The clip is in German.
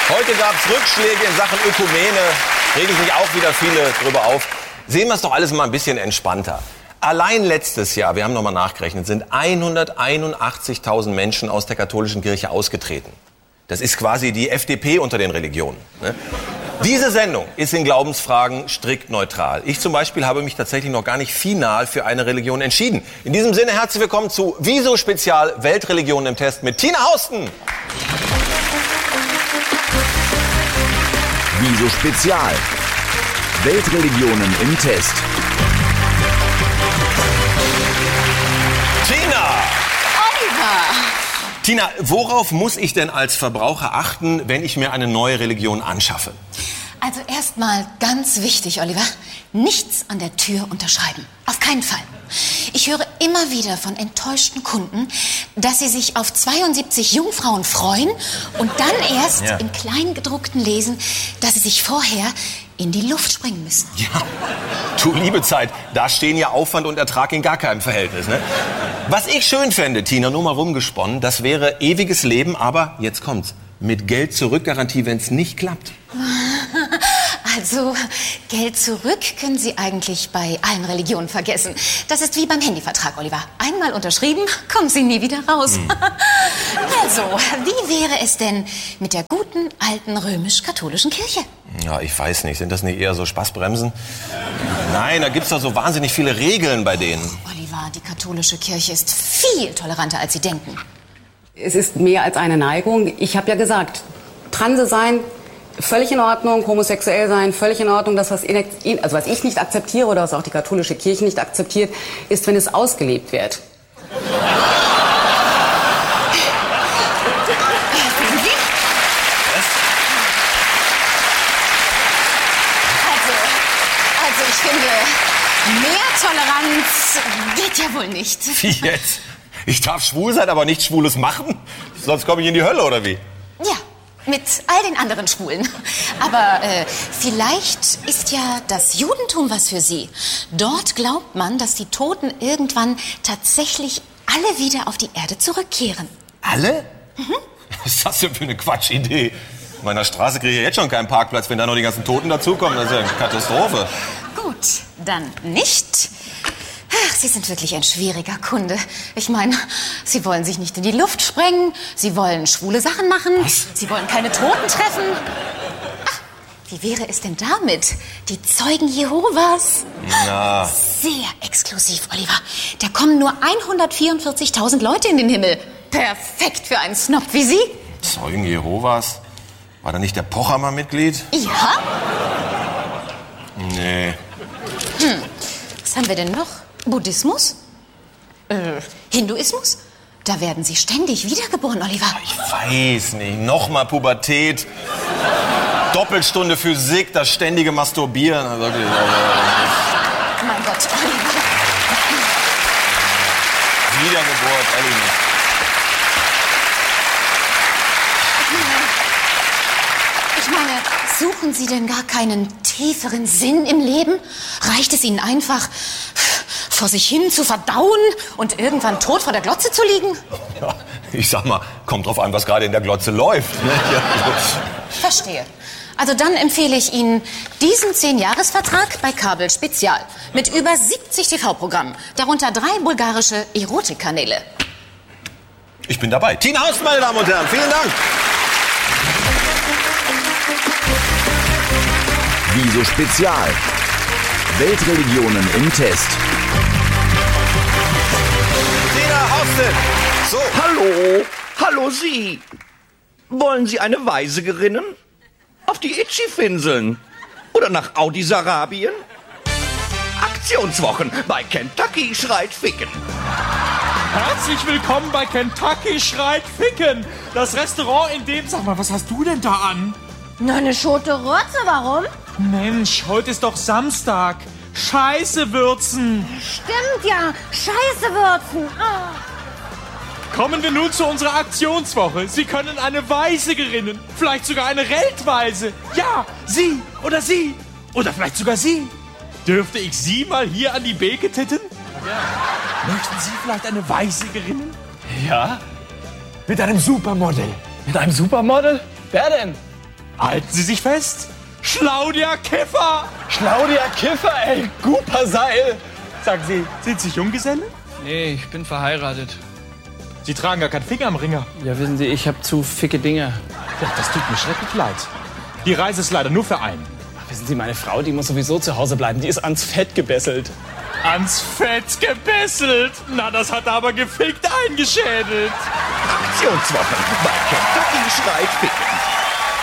Heute gab es Rückschläge in Sachen Ökumene. Regen sich auch wieder viele drüber auf. Sehen wir es doch alles mal ein bisschen entspannter. Allein letztes Jahr, wir haben nochmal nachgerechnet, sind 181.000 Menschen aus der katholischen Kirche ausgetreten. Das ist quasi die FDP unter den Religionen. Ne? Diese Sendung ist in Glaubensfragen strikt neutral. Ich zum Beispiel habe mich tatsächlich noch gar nicht final für eine Religion entschieden. In diesem Sinne herzlich willkommen zu Wieso Spezial Weltreligionen im Test mit Tina Hausten. Wieso Spezial Weltreligionen im Test. Tina! Oliver! Tina, worauf muss ich denn als Verbraucher achten, wenn ich mir eine neue Religion anschaffe? Also erstmal ganz wichtig, Oliver, nichts an der Tür unterschreiben. Auf keinen Fall. Ich höre immer wieder von enttäuschten Kunden, dass sie sich auf 72 Jungfrauen freuen und dann erst im Kleingedruckten lesen, dass sie sich vorher in die Luft springen müssen. Ja, du liebe Zeit, da stehen ja Aufwand und Ertrag in gar keinem Verhältnis, ne? Was ich schön fände, Tina, nur mal rumgesponnen, das wäre ewiges Leben, aber, jetzt kommt's, mit Geld-Zurück-Garantie, wenn's nicht klappt. Also, Geld zurück können Sie eigentlich bei allen Religionen vergessen. Das ist wie beim Handyvertrag, Oliver. Einmal unterschrieben, kommen Sie nie wieder raus. Also, wie wäre es denn mit der guten, alten römisch-katholischen Kirche? Ja, ich weiß nicht. Sind das nicht eher so Spaßbremsen? Nein, da gibt's doch so wahnsinnig viele Regeln bei denen. Oliver, die katholische Kirche ist viel toleranter, als Sie denken. Es ist mehr als eine Neigung. Ich habe ja gesagt, Transe sein, völlig in Ordnung, homosexuell sein, völlig in Ordnung. Das, was ich nicht akzeptiere oder was auch die katholische Kirche nicht akzeptiert, ist, wenn es ausgelebt wird. Also ich finde, mehr Toleranz geht ja wohl nicht. Wie jetzt? Ich darf schwul sein, aber nichts Schwules machen? Sonst komme ich in die Hölle, oder wie? Ja. Mit all den anderen Schwulen. Aber vielleicht ist ja das Judentum was für Sie. Dort glaubt man, dass die Toten irgendwann tatsächlich alle wieder auf die Erde zurückkehren. Alle? Mhm. Was ist das denn für eine Quatschidee? In meiner Straße kriege ich jetzt schon keinen Parkplatz, wenn da noch die ganzen Toten dazukommen. Das ist ja eine Katastrophe. Gut, dann nicht. Ach, Sie sind wirklich ein schwieriger Kunde. Ich meine, Sie wollen sich nicht in die Luft sprengen, Sie wollen schwule Sachen machen, Was? Sie wollen keine Toten treffen. Ach, wie wäre es denn damit? Die Zeugen Jehovas? Na. Sehr exklusiv, Oliver. Da kommen nur 144.000 Leute in den Himmel. Perfekt für einen Snob wie Sie. Zeugen Jehovas? War da nicht der Pocher mal Mitglied? Ja? Nee. Was haben wir denn noch? Buddhismus? Hinduismus? Da werden sie ständig wiedergeboren, Oliver. Ich weiß nicht. Nochmal Pubertät. Doppelstunde Physik, das ständige Masturbieren. Also wirklich, Mein Gott, Oliver. Wiedergeburt, ehrlich nicht. Ich meine, suchen Sie denn gar keinen tieferen Sinn im Leben? Reicht es Ihnen einfach, vor sich hin zu verdauen und irgendwann tot vor der Glotze zu liegen? Ja, ich sag mal, kommt drauf an, was gerade in der Glotze läuft. Ne? Ja. Verstehe. Also dann empfehle ich Ihnen diesen 10-Jahres-Vertrag bei Kabel Spezial. Mit über 70 TV-Programmen, darunter 3 bulgarische Erotikkanäle. Ich bin dabei. Tina Hausten, meine Damen und Herren, vielen Dank. Wieso Spezial Weltreligionen im Test. Tina Hausten. So. Hallo Sie. Wollen Sie eine Weise gerinnen? Auf die Itchy-Finseln? Oder nach Audi-Sarabien? Aktionswochen bei Kentucky schreit Ficken. Herzlich willkommen bei Kentucky schreit Ficken. Das Restaurant, in dem... Sag mal, was hast du denn da an? Na, eine Schote Rotze, warum? Mensch, heute ist doch Samstag. Scheiße würzen. Stimmt ja, Scheiße würzen. Oh. Kommen wir nun zu unserer Aktionswoche. Sie können eine Weise gerinnen. Vielleicht sogar eine Reltweise. Ja, Sie oder Sie. Oder vielleicht sogar Sie. Dürfte ich Sie mal hier an die Beke titten? Ja. Möchten Sie vielleicht eine Weise gerinnen? Ja? Mit einem Supermodel. Mit einem Supermodel? Wer denn? Halten Sie sich fest. Claudia Kiffer. Claudia Kiffer, ey, Guperseil. Sagen Sie, sind Sie Junggeselle? Nee, ich bin verheiratet. Sie tragen gar keinen Finger am Ringer. Ja, wissen Sie, ich hab zu ficke Dinge. Ja, das tut mir schrecklich leid. Die Reise ist leider nur für einen. Ach, wissen Sie, meine Frau, die muss sowieso zu Hause bleiben. Die ist ans Fett gebesselt. Ans Fett gebesselt? Na, das hat er aber gefickt eingeschädelt. Aktionswoche bei Kentucky schreit Ficken.